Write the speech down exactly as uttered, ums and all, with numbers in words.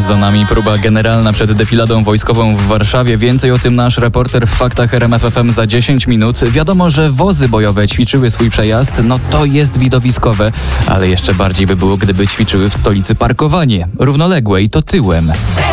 Za nami próba generalna przed defiladą wojskową w Warszawie. Więcej o tym nasz reporter w Faktach R M F F M za dziesięć minut. Wiadomo, że wozy bojowe ćwiczyły swój przejazd. No to jest widowiskowe, ale jeszcze bardziej by było, gdyby ćwiczyły w stolicy parkowanie. Równoległe i to tyłem.